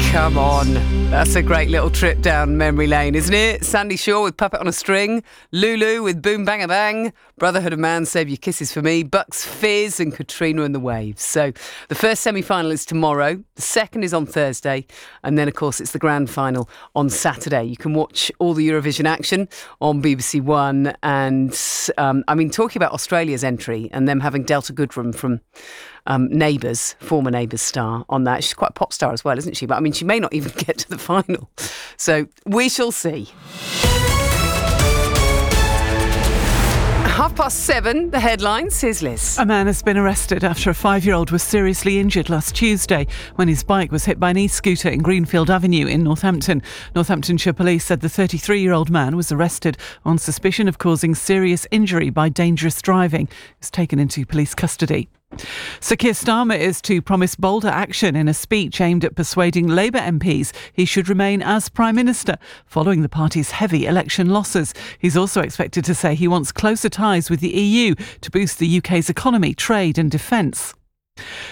Come on. That's a great little trip down memory lane, isn't it? Sandy Shaw with Puppet on a String, Lulu with Boom Bang a Bang, Brotherhood of Man, Save Your Kisses for Me, Bucks Fizz and Katrina and the Waves. So the first semi-final is tomorrow, the second is on Thursday, and then, of course, it's the grand final on Saturday. You can watch all the Eurovision action on BBC One. And, talking about Australia's entry and them having Delta Goodrem from Neighbours, former Neighbours star on that. She's quite a pop star as well, isn't she? But she may not even get to the final. So we shall see. 7:30, the headlines. Here's Liz. A man has been arrested after a 5-year-old was seriously injured last Tuesday when his bike was hit by an e-scooter in Greenfield Avenue in Northampton. Northamptonshire Police said the 33-year-old man was arrested on suspicion of causing serious injury by dangerous driving. He was taken into police custody. Sir Keir Starmer is to promise bolder action in a speech aimed at persuading Labour MPs he should remain as Prime Minister following the party's heavy election losses. He's also expected to say he wants closer ties with the EU to boost the UK's economy, trade and defence.